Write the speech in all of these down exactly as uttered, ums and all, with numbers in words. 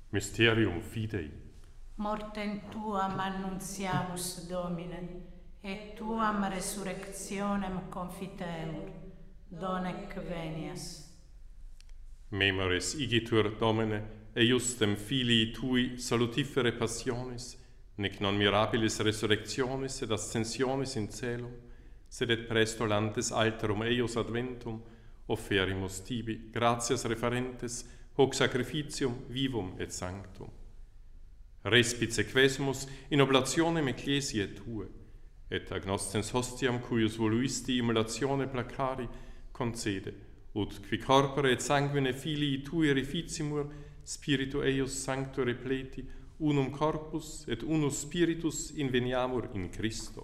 Mysterium Fidei. Mortem tuam annuntiamus, Domine, et tuam resurrectionem confitemur, donec venias. Memoris igitur, Domine, eiustem filii tui salutifere passionis, nec non mirabilis resurrectionis et ascensionis in celum, sed et prestolantes alterum eius adventum, offerimus tibi gratias referentes hoc sacrificium vivum et sanctum. Respice quesumus in oblationem ecclesiae tue, et agnoscens hostiam cuius voluisti immolatione placari concede, ut qui corpore et sanguine filii tui reficimur, spiritu eius sancto repleti, unum corpus et unus spiritus inveniamur in Christo.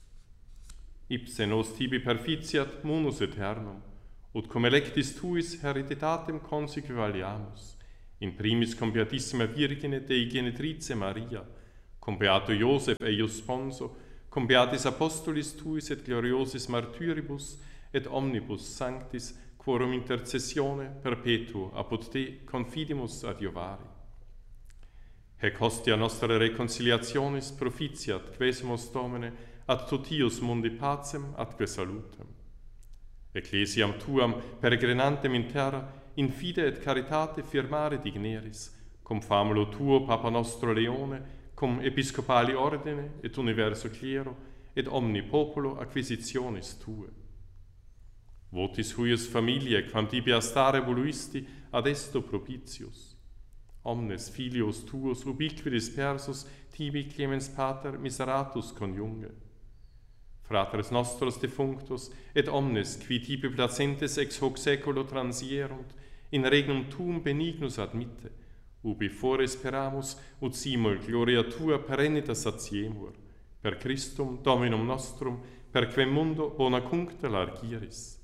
Ipse nos tibi perficiat munus aeternum, ut cum electis tuis hereditatem consequivaliamus, in primis cum beatissima Virgine Dei Genetrice Maria, cum beato Iosef eius sponso, cum beatis apostolis tuis et gloriosis martyribus, et omnibus sanctis, quorum intercessione perpetuo apud te confidimus adiovari. Hec hostia nostra reconciliationis proficiat quesumus, Domine, ad totius mundi pacem atque salutem. Ecclesiam tuam peregrinantem in terra, in fide et caritate firmare digneris, cum famulo tuo Papa nostro Leone, cum episcopali ordine et universo clero, et omni populo acquisitionis tue. Votis huius familiae, quam tibi astare voluisti, ad esto propitius. Omnes filios tuos ubique dispersus, tibi clemens pater miseratus conjunge. Fratres nostros defunctus, et omnes, qui tibi placentes ex hoc seculo transierunt, in regnum tuum benignus admitte, ubi fore speramus, ut simul gloria tua perennita satiemur, per Christum Dominum nostrum, per quem mundo bona cuncta largiris.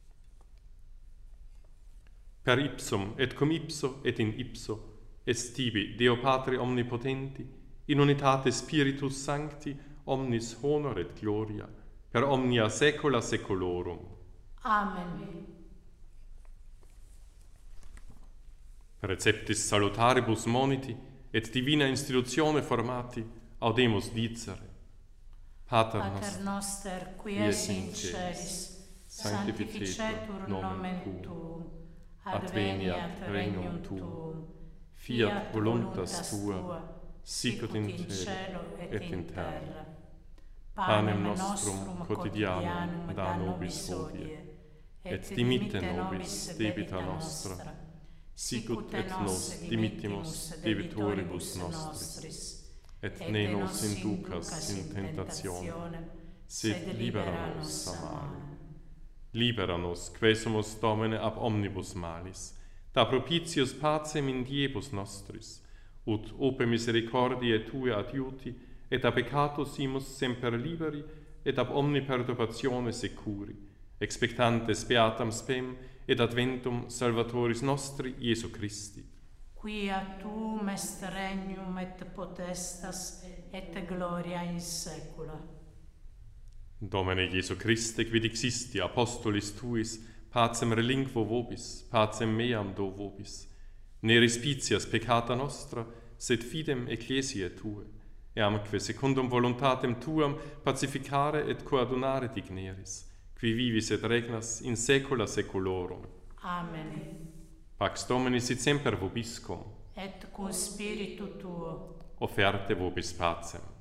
Per ipsum et cum ipso et in ipso, est tibi, Deo Patri omnipotenti, in unitate Spiritus Sancti, omnis honor et gloria, per omnia saecula saeculorum. Amen. Preceptis salutaribus moniti, et divina institutione formati, audemus dicere. Pater, Pater noster, qui es in celis, sanctificetur nomen tuum, adveniat regnum tuum, fiat voluntas tua, sicut in cielo et in terra. Panem nostrum quotidianum da nobis hodie, et dimitte nobis debita nostra, sicut et nos dimittimus debitoribus nostris, et ne nos inducas in tentationem, sed libera nos a male. Libera nos, quesumus, Domine, ab omnibus malis, da propitius pacem in diebus nostris, ut ope misericordiae Tue adiuti, et a peccato simus semper liberi, et ab omni perturbatione securi, expectantes beatam spem, et adventum Salvatoris nostri, Iesu Christi. Quia tuum est regnum et potestas et gloria in saecula. Domine Iesu Christe, quid existi apostolis tuis, pacem relinquo vobis, pacem meam do vobis. Ne respicias peccata nostra, sed fidem ecclesiae tue, eamque secundum voluntatem tuam pacificare et coadunare digneris, qui vivis et regnas in saecula saeculorum. Amen. Pax Domini sit semper vobiscum, Et cum spiritu tuo. offerte vobis pacem.